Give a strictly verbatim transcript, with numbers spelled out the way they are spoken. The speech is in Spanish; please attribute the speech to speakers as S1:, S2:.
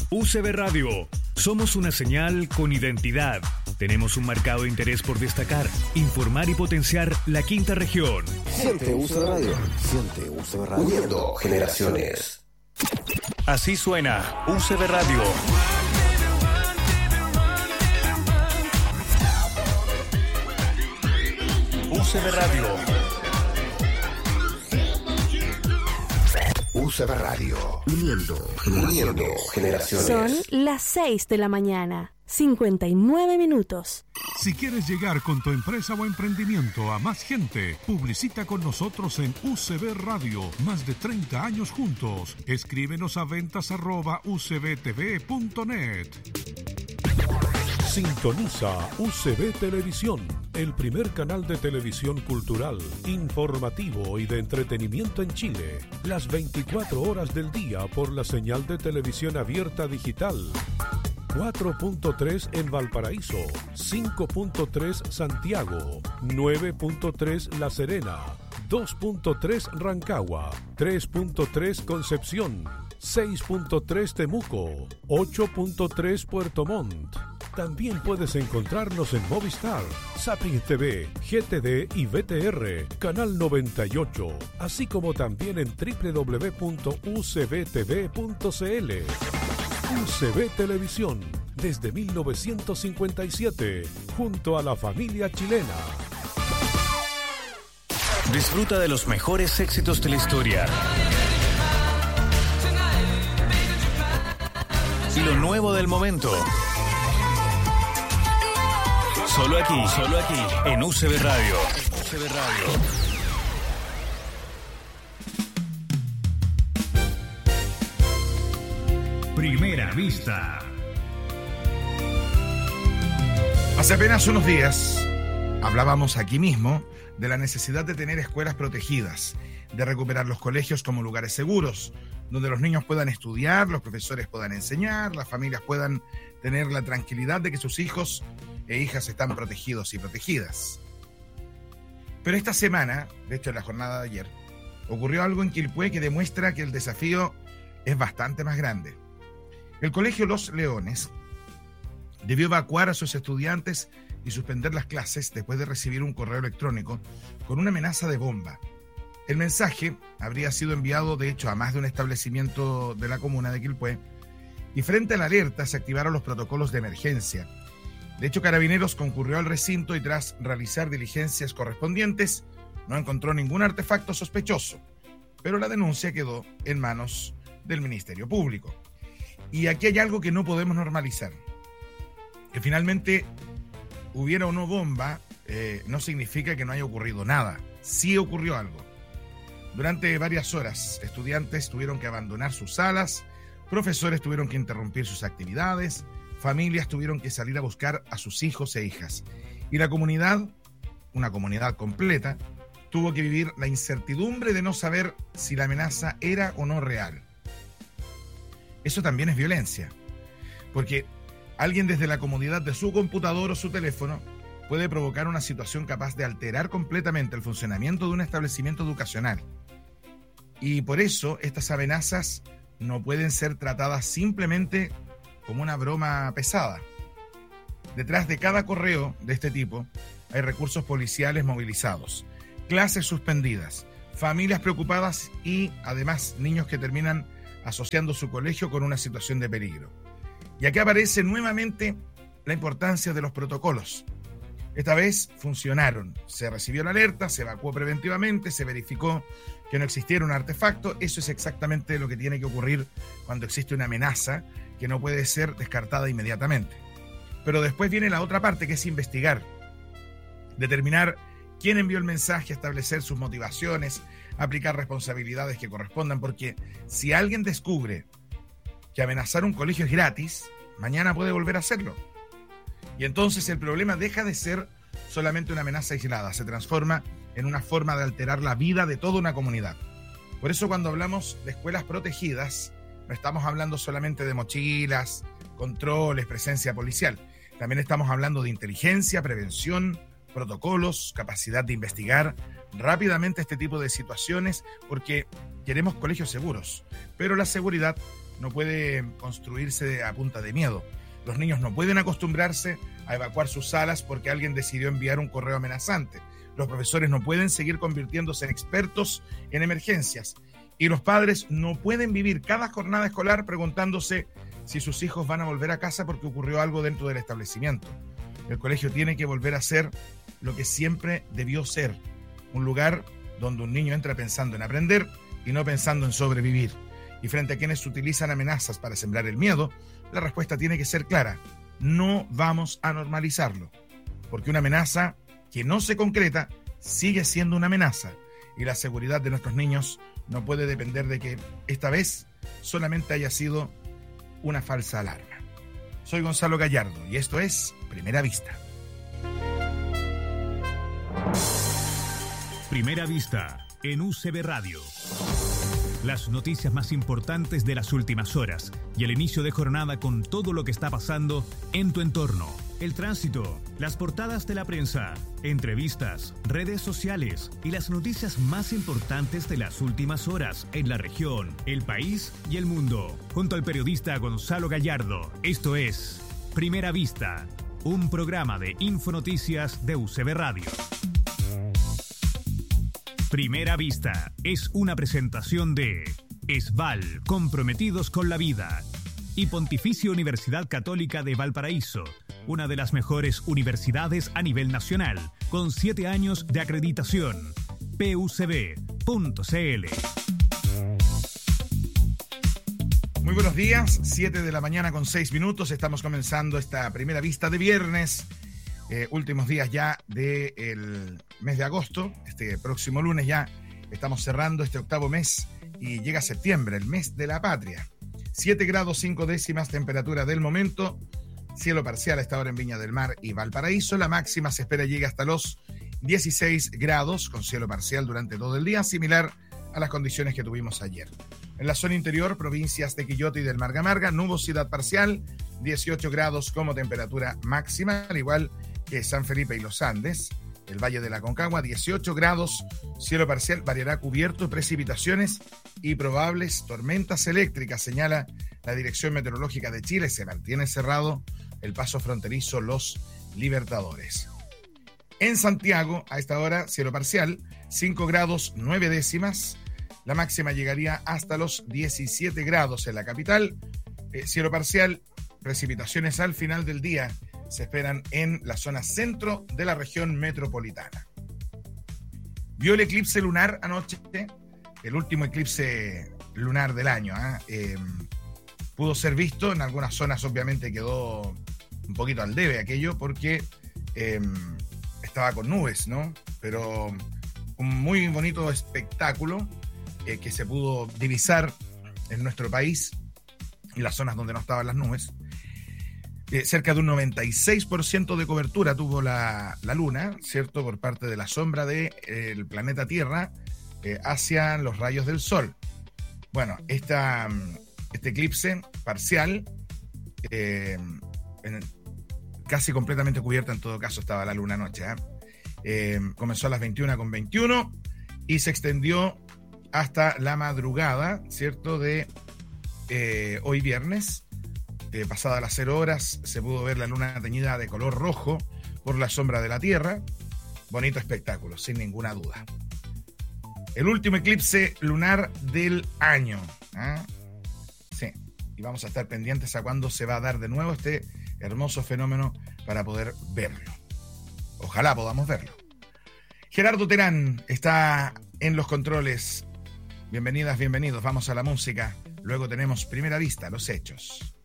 S1: U C B Radio. Somos una señal con identidad. Tenemos un marcado interés por destacar, informar y potenciar la quinta región.
S2: Siente U C B Radio. Siente U C B Radio. Uniendo generaciones.
S1: Así suena U C B Radio. U C B Radio.
S2: U C B Radio. Uniendo, uniendo generaciones.
S3: Son las seis de la mañana, cincuenta y nueve minutos.
S4: Si quieres llegar con tu empresa o emprendimiento a más gente, publicita con nosotros en U C B Radio. Más de treinta años juntos. Escríbenos a ventas arroba u c b t v punto net. Sintoniza U C B Televisión, el primer canal de televisión cultural, informativo y de entretenimiento en Chile. Las veinticuatro horas del día por la señal de televisión abierta digital. cuatro punto tres en Valparaíso, cinco punto tres Santiago, nueve punto tres La Serena, dos punto tres Rancagua, tres punto tres Concepción, seis punto tres Temuco, ocho punto tres Puerto Montt. También puedes encontrarnos en Movistar, Zapping T V, G T D y V T R, Canal noventa y ocho, así como también en doble u doble u doble u punto u c b t v punto c l. U C B Televisión, desde mil novecientos cincuenta y siete, junto a la familia chilena.
S1: Disfruta de los mejores éxitos de la historia. Y lo nuevo del momento. Solo aquí, solo aquí, en U C B Radio. U C B Radio. Primera vista.
S5: Hace apenas unos días hablábamos aquí mismo de la necesidad de tener escuelas protegidas, de recuperar los colegios como lugares seguros, donde los niños puedan estudiar, los profesores puedan enseñar, las familias puedan tener la tranquilidad de que sus hijos e hijas están protegidos y protegidas. Pero esta semana, de hecho en la jornada de ayer, ocurrió algo en Quilpué que demuestra que el desafío es bastante más grande. El Colegio Los Leones debió evacuar a sus estudiantes y suspender las clases después de recibir un correo electrónico con una amenaza de bomba. El mensaje habría sido enviado, de hecho, a más de un establecimiento de la comuna de Quilpué, y frente a la alerta se activaron los protocolos de emergencia. De hecho, Carabineros concurrió al recinto y tras realizar diligencias correspondientes, no encontró ningún artefacto sospechoso, pero la denuncia quedó en manos del Ministerio Público. Y aquí hay algo que no podemos normalizar. Que finalmente hubiera o no bomba, eh, no significa que no haya ocurrido nada. Sí ocurrió algo. Durante varias horas, estudiantes tuvieron que abandonar sus salas, profesores tuvieron que interrumpir sus actividades, familias tuvieron que salir a buscar a sus hijos e hijas. Y la comunidad, una comunidad completa, tuvo que vivir la incertidumbre de no saber si la amenaza era o no real. Eso también es violencia, porque alguien desde la comodidad de su computador o su teléfono puede provocar una situación capaz de alterar completamente el funcionamiento de un establecimiento educacional. Y por eso estas amenazas no pueden ser tratadas simplemente como una broma pesada. Detrás de cada correo de este tipo hay recursos policiales movilizados, clases suspendidas, familias preocupadas y además niños que terminan asociando su colegio con una situación de peligro. Y aquí aparece nuevamente la importancia de los protocolos. Esta vez funcionaron. Se recibió la alerta, se evacuó preventivamente, se verificó que no existiera un artefacto. Eso es exactamente lo que tiene que ocurrir cuando existe una amenaza que no puede ser descartada inmediatamente. Pero después viene la otra parte, que es investigar, determinar quién envió el mensaje, establecer sus motivaciones, aplicar responsabilidades que correspondan, porque si alguien descubre que amenazar un colegio es gratis, mañana puede volver a hacerlo. Y entonces el problema deja de ser solamente una amenaza aislada, se transforma en una forma de alterar la vida de toda una comunidad. Por eso cuando hablamos de escuelas protegidas, no estamos hablando solamente de mochilas, controles, presencia policial. También estamos hablando de inteligencia, prevención, protocolos, capacidad de investigar rápidamente este tipo de situaciones, porque queremos colegios seguros, pero la seguridad no puede construirse a punta de miedo. Los niños no pueden acostumbrarse a evacuar sus salas porque alguien decidió enviar un correo amenazante. Los profesores no pueden seguir convirtiéndose en expertos en emergencias. Y los padres no pueden vivir cada jornada escolar preguntándose si sus hijos van a volver a casa porque ocurrió algo dentro del establecimiento. El colegio tiene que volver a ser lo que siempre debió ser, un lugar donde un niño entra pensando en aprender y no pensando en sobrevivir. Y frente a quienes utilizan amenazas para sembrar el miedo, la respuesta tiene que ser clara. No vamos a normalizarlo, porque una amenaza que no se concreta sigue siendo una amenaza, y la seguridad de nuestros niños no puede depender de que esta vez solamente haya sido una falsa alarma. Soy Gonzalo Gallardo y esto es Primera Vista.
S1: Primera Vista en U C B Radio. Las noticias más importantes de las últimas horas y el inicio de jornada con todo lo que está pasando en tu entorno. El tránsito, las portadas de la prensa, entrevistas, redes sociales y las noticias más importantes de las últimas horas en la región, el país y el mundo. Junto al periodista Gonzalo Gallardo, esto es Primera Vista, un programa de Infonoticias de U C B Radio. Primera Vista es una presentación de ESVAL, comprometidos con la vida, y Pontificia Universidad Católica de Valparaíso, una de las mejores universidades a nivel nacional, con siete años de acreditación. P U C B punto C L.
S5: Muy buenos días, siete de la mañana con seis minutos, estamos comenzando esta Primera Vista de viernes. Eh, últimos días ya del mes de agosto, este próximo lunes ya estamos cerrando este octavo mes y llega septiembre, el mes de la patria. siete grados cinco décimas temperatura del momento, cielo parcial a esta hora en Viña del Mar y Valparaíso. La máxima se espera llegue hasta los dieciséis grados con cielo parcial durante todo el día, similar a las condiciones que tuvimos ayer. En la zona interior, provincias de Quillota y del Margamarga, nubosidad parcial, dieciocho grados como temperatura máxima, al igual que San Felipe y los Andes. El Valle de la Concagua, dieciocho grados, cielo parcial, variará cubierto, precipitaciones y probables tormentas eléctricas, señala la Dirección Meteorológica de Chile. Se mantiene cerrado el paso fronterizo Los Libertadores. En Santiago, a esta hora, cielo parcial, cinco grados nueve décimas, la máxima llegaría hasta los diecisiete grados en la capital. Eh, cielo parcial, precipitaciones al final del día se esperan en la zona centro de la región metropolitana. Vio el eclipse lunar anoche, el último eclipse lunar del año. ¿eh? Eh, pudo ser visto, en algunas zonas obviamente quedó un poquito al debe aquello porque eh, estaba con nubes, ¿no? Pero un muy bonito espectáculo eh, que se pudo divisar en nuestro país, en las zonas donde no estaban las nubes. Eh, cerca de un noventa y seis por ciento de cobertura tuvo la, la Luna, ¿cierto? Por parte de la sombra del de, eh, planeta Tierra eh, hacia los rayos del Sol. Bueno, esta, este eclipse parcial, eh, en, casi completamente cubierta en todo caso estaba la Luna anoche. ¿eh? Eh, comenzó a las veintiuna con veintiuno y se extendió hasta la madrugada, ¿cierto? De eh, hoy viernes. Eh, pasada las cero horas se pudo ver la luna teñida de color rojo por la sombra de la Tierra. Bonito espectáculo, sin ninguna duda. El último eclipse lunar del año. ¿eh? Sí, y vamos a estar pendientes a cuándo se va a dar de nuevo este hermoso fenómeno para poder verlo. Ojalá podamos verlo. Gerardo Terán está en los controles. Bienvenidas, bienvenidos. Vamos a la música. Luego tenemos Primera Vista, los hechos.